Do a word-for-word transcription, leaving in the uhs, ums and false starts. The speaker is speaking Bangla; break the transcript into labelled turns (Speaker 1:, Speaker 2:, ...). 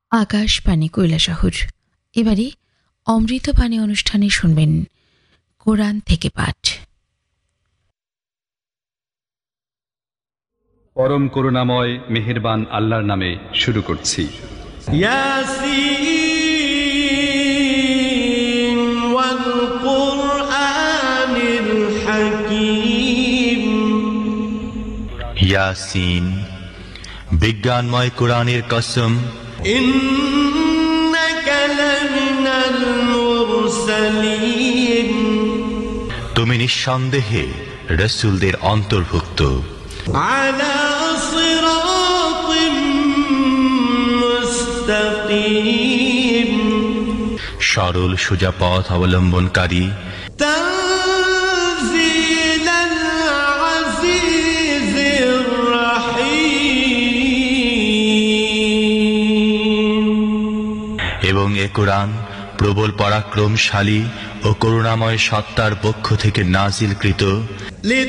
Speaker 1: আকাশবাণী কৈলাসহর। এবারে অমৃতবাণী অনুষ্ঠানে শুনবেন কোরআন থেকে পাঠ।
Speaker 2: পরম করুণাময় মেহেরবান আল্লাহর নামে শুরু করছি।
Speaker 3: ইয়াসিন ওয়াল কুরআনিল হাকীম।
Speaker 4: ইয়াসিন, বিজ্ঞানময় কোরআনের কসম।
Speaker 3: ইন্নাকা লামিনাল মুরসালিন।
Speaker 4: তুমি নিঃসন্দেহে রাসূলদের অন্তর্ভুক্ত।
Speaker 3: আলা সিরাতিম মুস্তাকিম।
Speaker 4: সরল সোজা পথ অবলম্বনকারী।
Speaker 3: তানজিলাল আজিজির রাহিম।
Speaker 4: এবং এ কোরআন প্রবল পরাক্রমশালী ও করুণাময় সত্তার পক্ষ থেকে নাজিলকৃত।